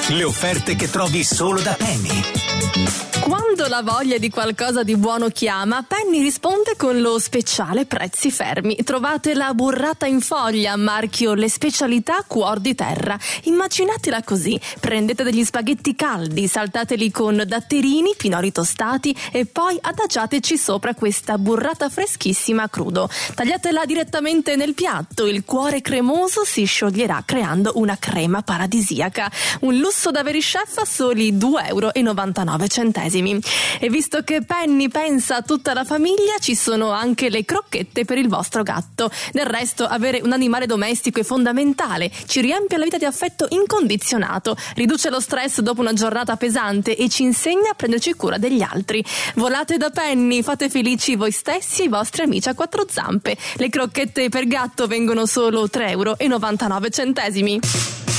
Le offerte che trovi solo da Penny. Quando la voglia di qualcosa di buono chiama, Penny risponde con lo speciale prezzi fermi. Trovate la burrata in foglia, marchio Le Specialità Cuor di Terra. Immaginatela così: prendete degli spaghetti caldi, saltateli con datterini, pinoli tostati e poi adagiateci sopra questa burrata freschissima a crudo. Tagliatela direttamente nel piatto, il cuore cremoso si scioglierà creando una crema paradisiaca. Un lusso da veri chef a soli 2,99 €. E visto che Penny pensa a tutta la famiglia, ci sono anche le crocchette per il vostro gatto. Del resto, avere un animale domestico è fondamentale, ci riempie la vita di affetto incondizionato, riduce lo stress dopo una giornata pesante e ci insegna a prenderci cura degli altri. Volate da Penny, fate felici voi stessi e i vostri amici a quattro zampe. Le crocchette per gatto vengono solo 3,99 €.